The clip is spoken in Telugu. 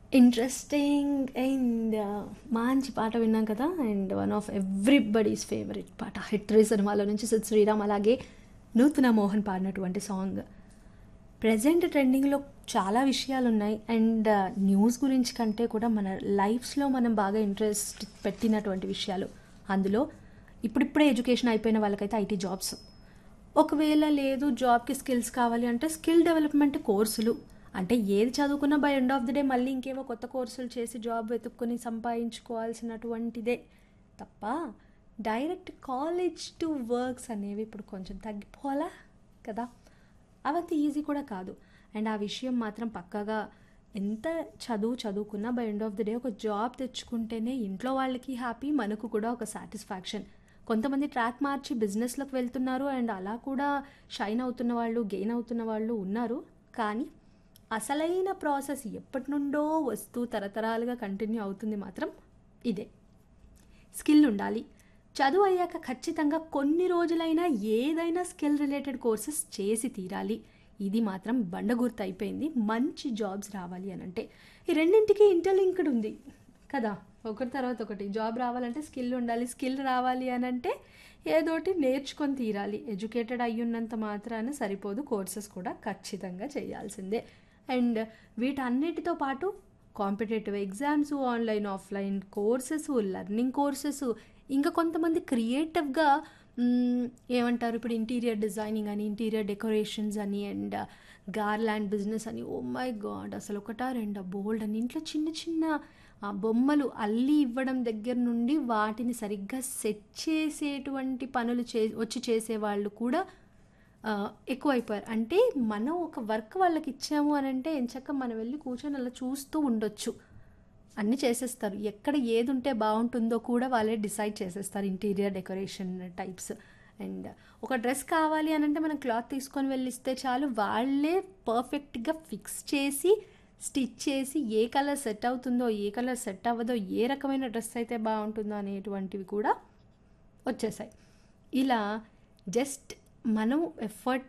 ఇంట్రెస్టింగ్ అండ్ మంచి పాట విన్నాం కదా! And one of everybody's favourite పాట 'హిట్ 3' సినిమాలో నుంచి సిద్ శ్రీరామ్ అలాగే నూతన మోహన్ పాడినటువంటి సాంగ్. ప్రెజెంట్ ట్రెండింగ్‌లో చాలా విషయాలున్నాయి. అండ్ న్యూస్ గురించి కంటే కూడా మన లైఫ్స్‌లో మనం బాగా ఇంట్రెస్ట్ పెట్టినటువంటి విషయాలు. అందులో ఇప్పుడిప్పుడే ఎడ్యుకేషన్ అయిపోయిన వాళ్ళకైతే ఐటీ జాబ్స్. ఒకవేళ లేదు జాబ్‌కి స్కిల్స్ కావాలి అంటే స్కిల్ డెవలప్‌మెంట్ కోర్సులు. అంటే ఏది చదువుకున్నా by end of the day మళ్ళీ ఇంకేవో కొత్త కోర్సులు చేసి జాబ్ వెతుక్కొని సంపాదించుకోవాల్సినటువంటిదే తప్ప డైరెక్ట్ కాలేజ్ టు వర్క్స్ అనేవి ఇప్పుడు కొంచెం తగ్గిపోవాలా కదా! అవంత ఈజీ కూడా కాదు. అండ్ ఆ విషయం మాత్రం పక్కాగా ఎంత చదువుకున్నా by end of the day ఒక జాబ్ తెచ్చుకుంటేనే ఇంట్లో వాళ్ళకి హ్యాపీ, మనకు కూడా ఒక సాటిస్ఫాక్షన్. కొంతమంది ట్రాక్ మార్చి బిజినెస్‌లోకి వెళ్తున్నారు. అండ్ అలా కూడా షైన్ అవుతున్న వాళ్ళు, గెయిన్ అవుతున్న వాళ్ళు ఉన్నారు. కానీ అసలైన ప్రాసెస్ ఎప్పటి నుండో వస్తూ తరతరాలుగా కంటిన్యూ అవుతుంది మాత్రం ఇదే. స్కిల్ ఉండాలి. చదువు అయ్యాక ఖచ్చితంగా కొన్ని రోజులైనా ఏదైనా స్కిల్ రిలేటెడ్ కోర్సెస్ చేసి తీరాలి. ఇది మాత్రం బండగుర్తు అయిపోయింది మంచి జాబ్స్ రావాలి అనంటే. ఈ రెండింటికి ఇంటర్లింక్డ్ ఉంది కదా! ఒకటి తర్వాత ఒకటి. జాబ్ రావాలంటే స్కిల్ ఉండాలి. స్కిల్ రావాలి అనంటే ఏదోటి నేర్చుకొని తీరాలి. ఎడ్యుకేటెడ్ అయ్యున్నంత మాత్రాన సరిపోదు. కోర్సెస్ కూడా ఖచ్చితంగా చేయాల్సిందే. అండ్ వీటన్నిటితో పాటు competitive exams, online offline courses, learning courses, ఇంకా కొంతమంది క్రియేటివ్గా ఏమంటారు ఇప్పుడు ఇంటీరియర్ డిజైనింగ్ అని, ఇంటీరియర్ డెకరేషన్స్ అని, అండ్ గార్లాండ్ బిజినెస్ అని. ఓ మై గాడ్, అసలు ఒకటా రెండా బోల్డ్ అని ఇంట్లో చిన్న చిన్న బొమ్మలు అల్లి ఇవ్వడం దగ్గర నుండి వాటిని సరిగ్గా సెట్ చేసేటువంటి పనులు వచ్చి చేసేవాళ్ళు కూడా ఎక్కువైపోయారు. అంటే మనం ఒక వర్క్ వాళ్ళకి ఇచ్చాము అని అంటే ఎంచక్క మనం వెళ్ళి కూర్చొని అలా చూస్తూ ఉండొచ్చు. అన్నీ చేసేస్తారు. ఎక్కడ ఏది ఉంటే బాగుంటుందో కూడా వాళ్ళే డిసైడ్ చేసేస్తారు. Interior decoration types. అండ్ ఒక డ్రెస్ కావాలి అని అంటే మనం క్లాత్ తీసుకొని వెళ్ళిస్తే చాలు, వాళ్ళే పర్ఫెక్ట్గా ఫిక్స్ చేసి స్టిచ్ చేసి ఏ కలర్ సెట్ అవుతుందో, ఏ కలర్ సెట్ అవ్వదో, ఏ రకమైన డ్రెస్ అయితే బాగుంటుందో అనేటువంటివి కూడా వచ్చేసాయి. ఇలా జస్ట్ మనం ఎఫర్ట్